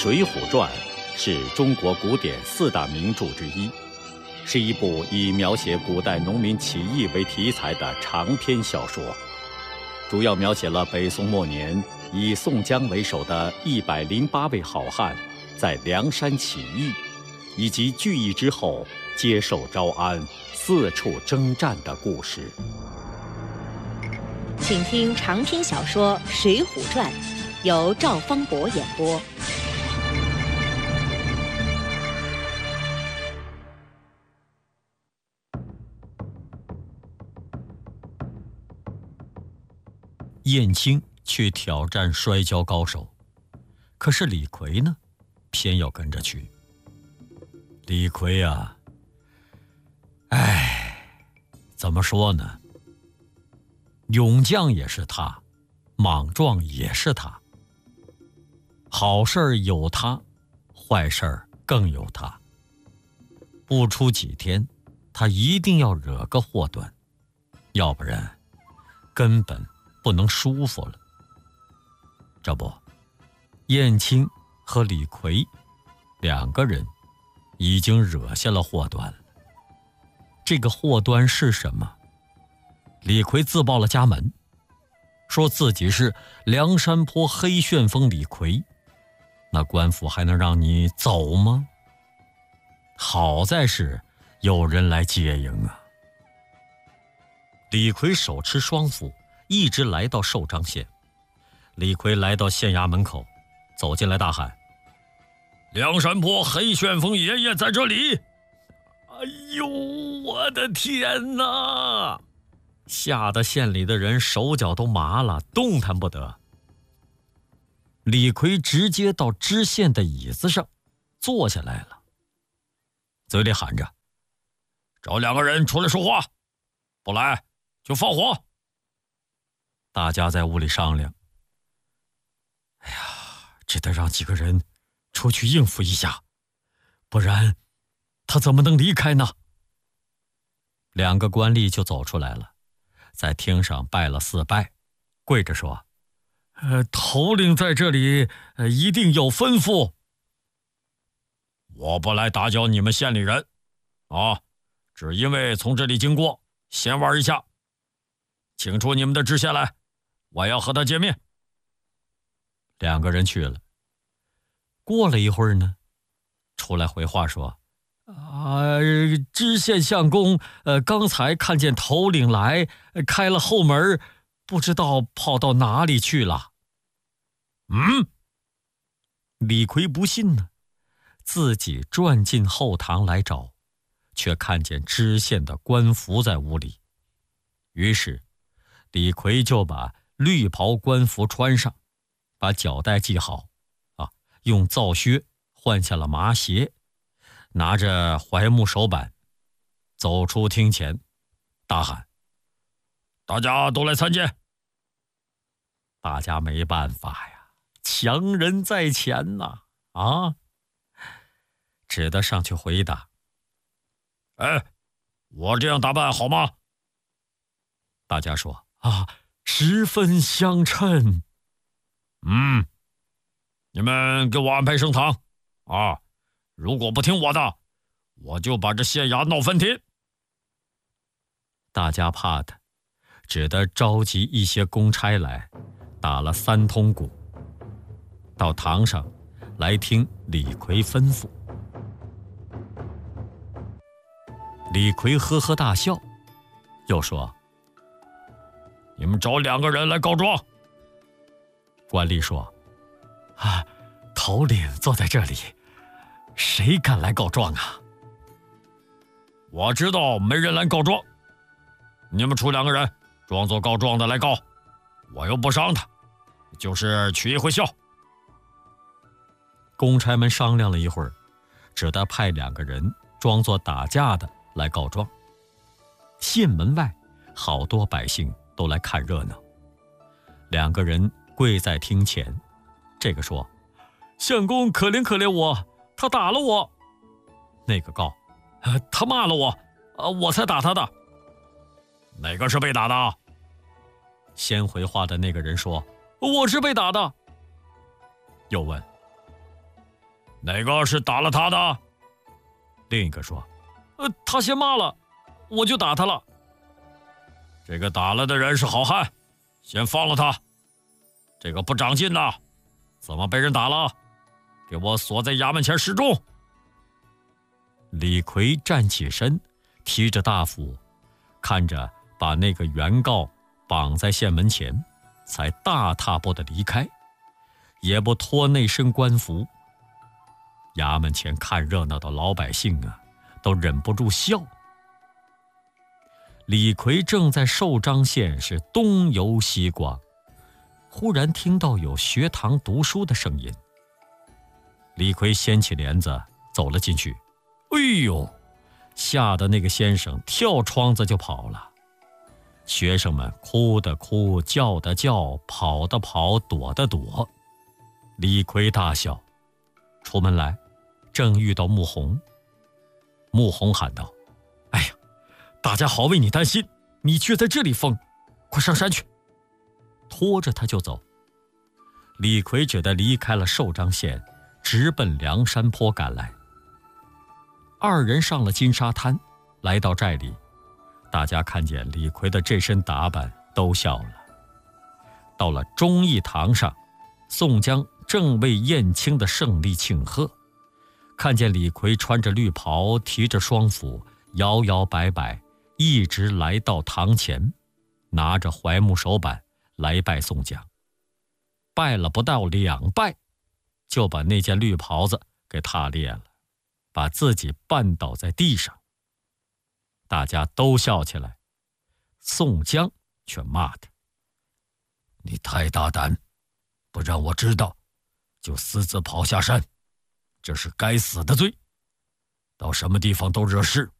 水浒传》是中国古典4大名著之一，是一部以描写古代农民起义为题材的长篇小说，主要描写了北宋末年以宋江为首的108位好汉在梁山起义，以及聚义之后接受招安、四处征战的故事。 请听长篇小说《水浒传》，由赵方博演播。 燕青去挑战摔跤高手，可是李逵呢，偏要跟着去。李逵啊，怎么说呢？勇将也是他，莽撞也是他。好事儿有他，坏事儿更有他。不出几天，他一定要惹个祸端，要不然根本不能舒服了。这不，燕青和李逵2个人已经惹下了祸端了。这个祸端是什么？李逵自报了家门，说自己是梁山泊黑旋风李逵，那官府还能让你走吗？好在是有人来接应啊。李逵手持双斧，一直来到寿张县。李逵来到县衙门口，走进来大喊：梁山泊黑旋风爷爷在这里！哎呦，我的天哪！吓得县里的人手脚都麻了，动弹不得。李逵直接到知县的椅子上坐下来了，嘴里喊着：找2个人出来说话，不来就放火。大家在屋里商量，只得让几个人出去应付一下，不然他怎么能离开呢？2个官吏就走出来了，在厅上拜了4拜，跪着说：头领在这里，一定有吩咐。我不来打搅你们县里人啊，只因为从这里经过，闲玩一下。请出你们的知县来，我要和他见面。2个人去了。过了一会儿呢，出来回话说：知县相公，刚才看见头领来，开了后门，不知道跑到哪里去了。李逵不信呢，自己转进后堂来找，却看见知县的官服在屋里。于是李逵就把绿袍官服穿上，把脚带系好，用皂靴换下了麻鞋，拿着槐木手板走出厅前，大喊：大家都来参见。大家没办法呀，强人在前呐，只得上去回答：我这样打扮好吗？大家说：十分相称。你们给我安排升堂如果不听我的，我就把这县衙闹翻天。大家怕他，只得召集一些公差来，打了3通鼓，到堂上来听李逵吩咐。李逵呵呵大笑，又说：你们找2个人来告状。官吏说：头领坐在这里，谁敢来告状啊？我知道没人来告状，你们出2个人装作告状的来告，我又不伤他，就是取一回笑。公差们商量了一会儿，只得派2个人装作打架的来告状。县门外好多百姓都来看热闹。2个人跪在厅前，这个说：相公可怜可怜我，他打了我。那个告：他骂了我，我才打他的。哪个是被打的？先回话的那个人说：我是被打的。又问： 哪个是打了他的？另一个说：他先骂了，我就打他了。这个打了的人是好汉，先放了他。这个不长进的，怎么被人打了？给我锁在衙门前示众。李逵站起身，提着大斧，看着把那个原告绑在县门前，才大踏步的离开，也不脱那身官服。衙门前看热闹的老百姓啊，都忍不住笑。李逵正在寿张县是东游西逛，忽然听到有学堂读书的声音。李逵掀起帘子走了进去，哎呦，吓得那个先生跳窗子就跑了。学生们哭的哭，叫的叫，跑的跑，躲的躲。李逵大笑，出门来正遇到穆弘。穆弘喊道：哎呀，大家好为你担心，你却在这里疯，快上山去。拖着他就走。李逵只得离开了寿张县，直奔梁山坡赶来。二人上了金沙滩，来到寨里，大家看见李逵的这身打扮都笑了。到了忠义堂上，宋江正为燕青的胜利庆贺，看见李逵穿着绿袍，提着双斧，摇摇摆摆，一直来到堂前，拿着槐木手板来拜宋江。拜了不到2拜，就把那件绿袍子给踏裂了，把自己绊倒在地上。大家都笑起来，宋江却骂他：你太大胆，不让我知道就私自跑下山，这是该死的罪，到什么地方都惹事，